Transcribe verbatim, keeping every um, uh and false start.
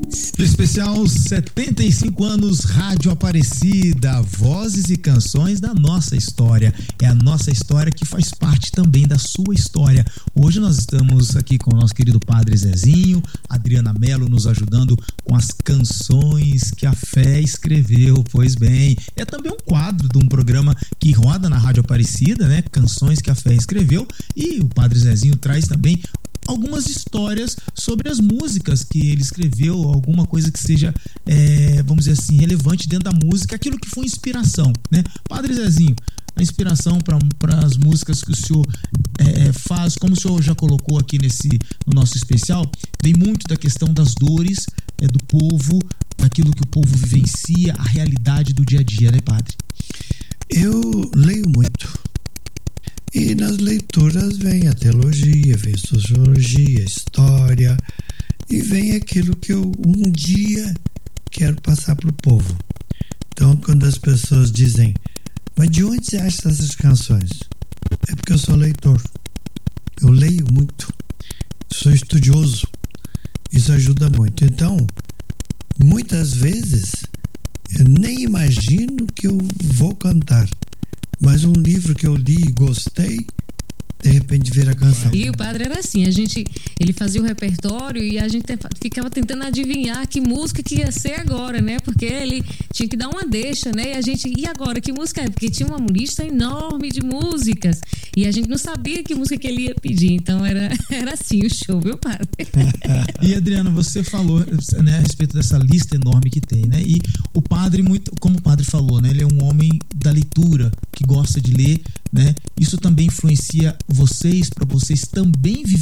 Especial setenta e cinco anos Rádio Aparecida, vozes e canções da nossa história. É a nossa história que faz parte também da sua história. Hoje nós estamos aqui com o nosso querido Padre Zezinho, Adriana Mello nos ajudando com as canções que a fé escreveu. Pois bem, é também um quadro de um programa que roda na Rádio Aparecida, né? Canções que a fé escreveu, e o Padre Zezinho traz também algumas histórias sobre as músicas que ele escreveu, alguma coisa que seja, é, vamos dizer assim, relevante dentro da música, aquilo que foi inspiração, né? Padre Zezinho, a inspiração para as músicas que o senhor é, faz, como o senhor já colocou aqui nesse, no nosso especial, vem muito da questão das dores é, do povo, daquilo que o povo vivencia, a realidade do dia a dia, né, padre? Eu leio muito. E nas leituras vem a teologia, vem a sociologia, a história, e vem aquilo que eu um dia quero passar para o povo. Então, quando as pessoas dizem, mas de onde você acha essas canções? É porque eu sou leitor. Eu leio muito. Sou estudioso. Isso ajuda muito. Então, muitas vezes, eu nem imagino que eu vou cantar. Mas um livro que eu li e gostei, de repente vira canção. E o padre era assim, a gente, ele fazia o repertório e a gente ficava tentando adivinhar que música que ia ser agora, né? Porque ele tinha que dar uma deixa, né? E a gente, e agora, que música é? Porque tinha uma lista enorme de músicas e a gente não sabia que música que ele ia pedir. Então era, era assim o show, viu, padre? E Adriana, você falou, né, a respeito dessa lista enorme que tem, né? E o padre, muito, como o padre falou, né? Ele é um homem da leitura, que gosta de ler, né? Isso também influencia vocês, para vocês também viverem